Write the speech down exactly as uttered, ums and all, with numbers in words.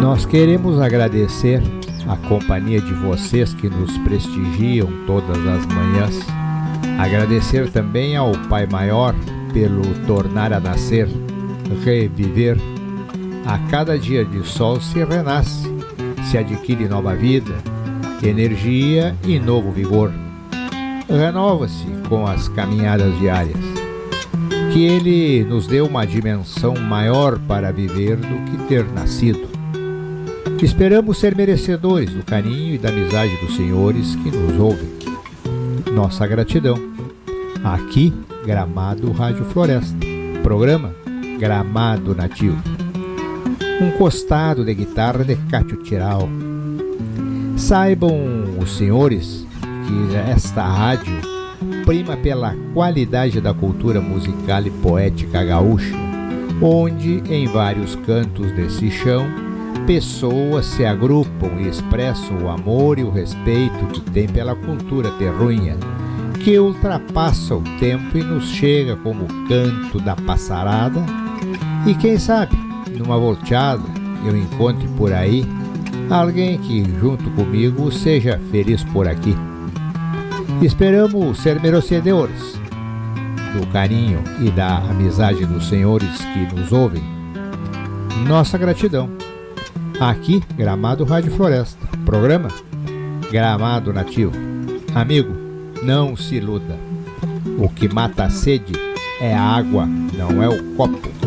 Nós queremos agradecer a companhia de vocês que nos prestigiam todas as manhãs. Agradecer também ao Pai Maior pelo tornar a nascer, reviver. A cada dia de sol se renasce, se adquire nova vida, energia e novo vigor. Renova-se com as caminhadas diárias. Que Ele nos dê uma dimensão maior para viver do que ter nascido. Esperamos ser merecedores do carinho e da amizade dos senhores que nos ouvem. Nossa gratidão. Aqui, Gramado Rádio Floresta. Programa Gramado Nativo. Um costado de guitarra de Cátio Tiral. Saibam os senhores que esta rádio prima pela qualidade da cultura musical e poética gaúcha, onde, em vários cantos desse chão, pessoas se agrupam e expressam o amor e o respeito que tem pela cultura terruinha, que ultrapassa o tempo e nos chega como o canto da passarada. E quem sabe, numa volteada, eu encontre por aí alguém que, junto comigo, seja feliz por aqui. Esperamos ser merecedores do carinho e da amizade dos senhores que nos ouvem. Nossa gratidão. Aqui, Gramado Rádio Floresta. Programa Gramado Nativo. Amigo, não se iluda. O que mata a sede é a água, não é o copo.